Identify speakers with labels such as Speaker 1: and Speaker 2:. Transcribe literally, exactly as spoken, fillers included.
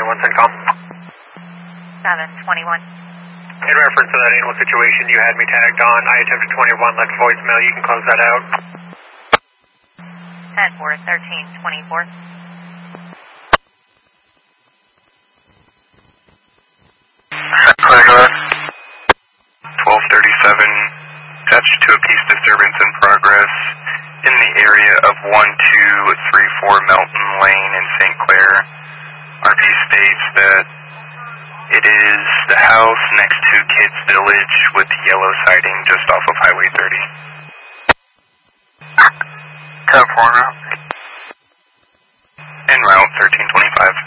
Speaker 1: twenty-one, CENTCOM.
Speaker 2: seven twenty-one.
Speaker 1: In reference to that animal situation you had me tagged on, I attempted twenty-one, left voicemail, you can close that out.
Speaker 2: ten four, thirteen twenty-four.
Speaker 3: twelve thirty-seven, attached to a peace disturbance in progress in the area of one two three four Melton Lane in Saint Clair. R P states that it is the house next to Kids Village with the yellow siding just off of Highway thirty.
Speaker 4: ten four now.
Speaker 3: En route, thirteen twenty-five.